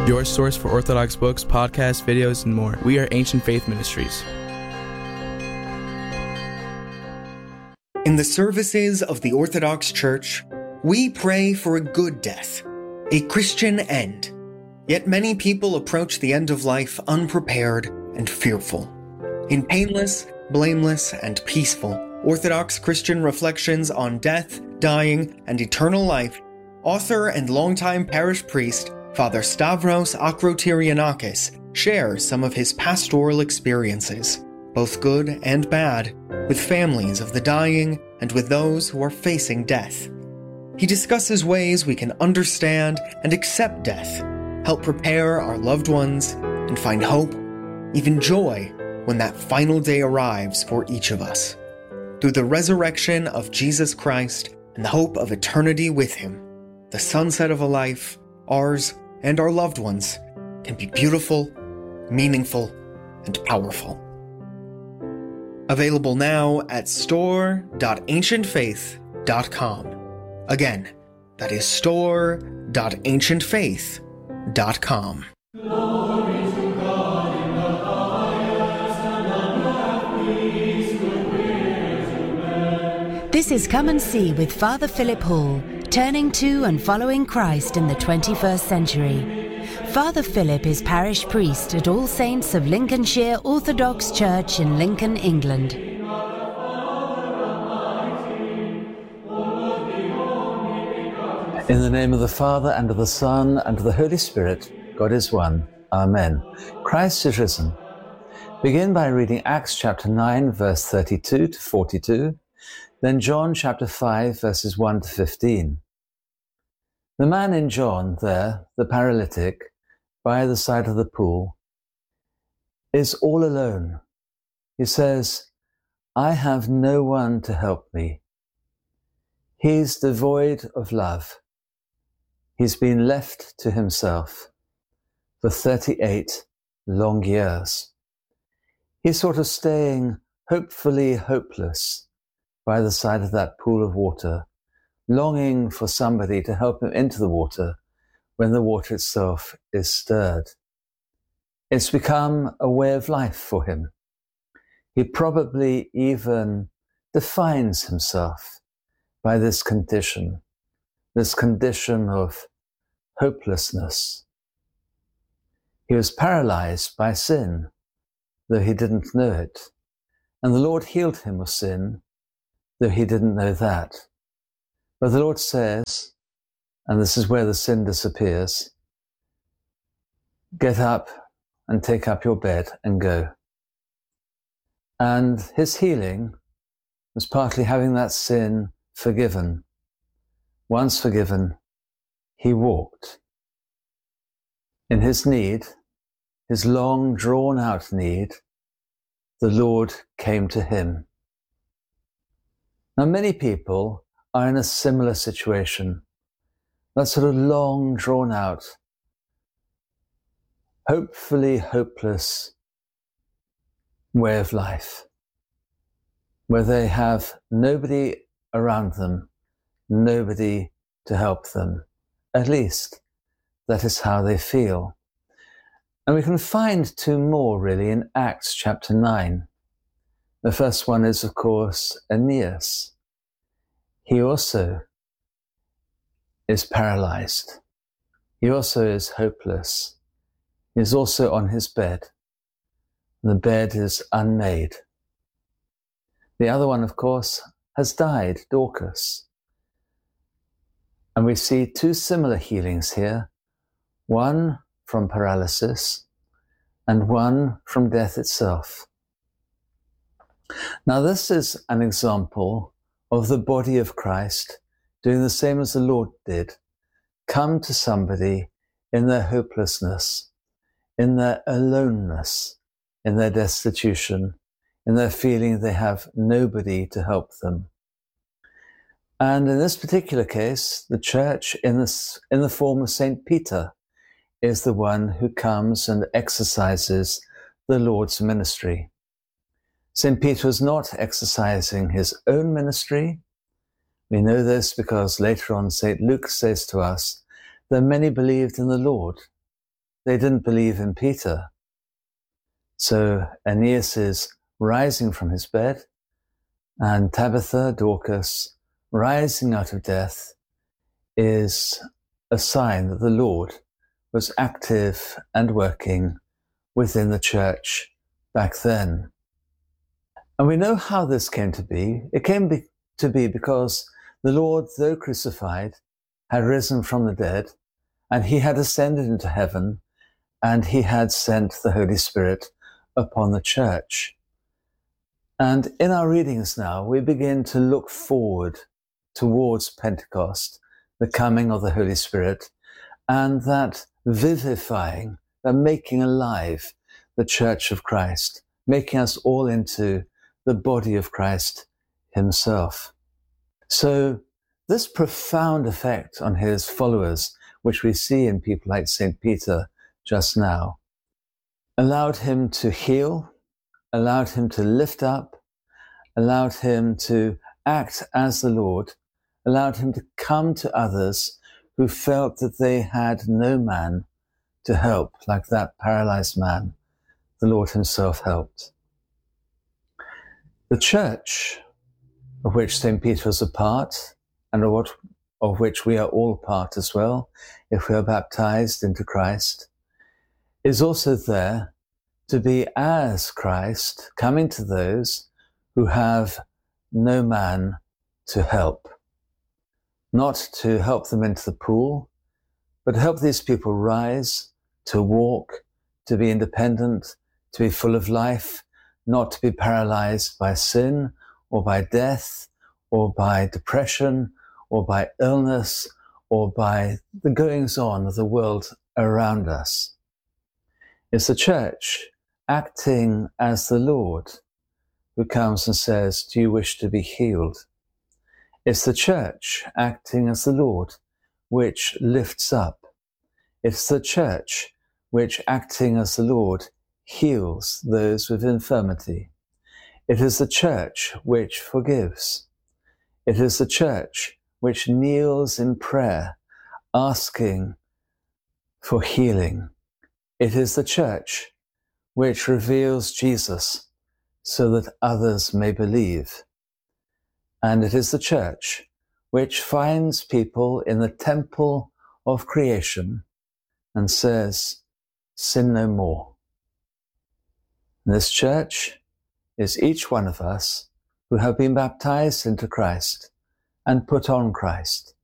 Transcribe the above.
Your source for Orthodox books, podcasts, videos, and more. We are Ancient Faith Ministries. In the services of the Orthodox Church, we pray for a good death, a Christian end. Yet many people approach the end of life unprepared and fearful. In painless, blameless, and peaceful Orthodox Christian reflections on death, dying, and eternal life, author and longtime parish priest Father Stavros Akrotyrianakis shares some of his pastoral experiences, both good and bad, with families of the dying and with those who are facing death. He discusses ways we can understand and accept death, help prepare our loved ones, and find hope, even joy, when that final day arrives for each of us. Through the resurrection of Jesus Christ and the hope of eternity with Him, the sunset of a life, ours and our loved ones, can be beautiful, meaningful, and powerful. Available now at store.ancientfaith.com. Again, that is store.ancientfaith.com. This is Come and See with Father Philip Hall, turning to and following Christ in the 21st century. Father Philip is parish priest at All Saints of Lincolnshire Orthodox Church in Lincoln, England. In the name of the Father, and of the Son, and of the Holy Spirit, God is one. Amen. Christ is risen. Begin by reading Acts chapter 9, verse 32 to 42, then John chapter 5, verses 1 to 15. The man in John there, the paralytic, by the side of the pool, is all alone. He says, "I have no one to help me." He's devoid of love. He's been left to himself for 38 long years. He's sort of staying hopefully hopeless by the side of that pool of water, longing for somebody to help him into the water when the water itself is stirred. It's become a way of life for him. He probably even defines himself by this condition of hopelessness. He was paralyzed by sin, though he didn't know it, and the Lord healed him of sin, though he didn't know that. But the Lord says, and this is where the sin disappears, "Get up and take up your bed and go." And his healing was partly having that sin forgiven. Once forgiven, he walked. In his need, his long drawn-out need, the Lord came to him. Now, many people are in a similar situation, that sort of long, drawn-out, hopefully hopeless way of life, where they have nobody around them, nobody to help them. At least, that is how they feel. And we can find two more, really, in Acts chapter 9. The first one is, of course, Aeneas. He also is paralyzed. He also is hopeless. He is also on his bed. The bed is unmade. The other one, of course, has died, Dorcas. And we see two similar healings here, one from paralysis and one from death itself. Now, this is an example of the body of Christ doing the same as the Lord did. Come to somebody in their hopelessness, in their aloneness, in their destitution, in their feeling they have nobody to help them. And in this particular case, the church in the form of St. Peter is the one who comes and exercises the Lord's ministry. St. Peter was not exercising his own ministry. We know this because later on St. Luke says to us that many believed in the Lord. they didn't believe in Peter. So Aeneas is rising from his bed, and Tabitha, Dorcas, rising out of death is a sign that the Lord was active and working within the church back then. And we know how this came to be. It came to be because the Lord, though crucified, had risen from the dead, and he had ascended into heaven, and he had sent the Holy Spirit upon the church. And in our readings now, we begin to look forward towards Pentecost, the coming of the Holy Spirit, and that vivifying, that making alive the Church of Christ, making us all into the body of Christ himself. So this profound effect on his followers, which we see in people like St. Peter just now, allowed him to heal, allowed him to lift up, allowed him to act as the Lord, allowed him to come to others who felt that they had no man to help, like that paralyzed man. The Lord himself helped. The church, of which St. Peter was a part, and of which we are all a part as well, if we are baptized into Christ, is also there to be as Christ, coming to those who have no man to help. Not to help them into the pool, but help these people rise, to walk, to be independent, to be full of life, not to be paralyzed by sin or by death or by depression or by illness or by the goings on of the world around us. It's the church acting as the Lord who comes and says, "Do you wish to be healed?" It's the church acting as the Lord which lifts up. It's the church which, acting as the Lord, heals those with infirmity. It is the church which forgives. It is the church which kneels in prayer, asking for healing. It is the church which reveals Jesus so that others may believe. And it is the church which finds people in the temple of creation and says, "Sin no more." This church is each one of us who have been baptized into Christ and put on Christ.